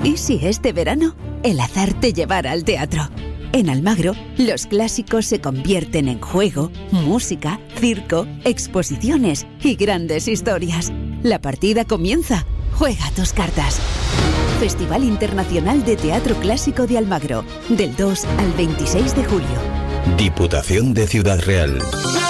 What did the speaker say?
¿Y si este verano el azar te llevara al teatro? En Almagro, los clásicos se convierten en juego, música, circo, exposiciones y grandes historias. La partida comienza. Juega tus cartas. Festival Internacional de Teatro Clásico de Almagro, del 2 al 26 de julio. Diputación de Ciudad Real.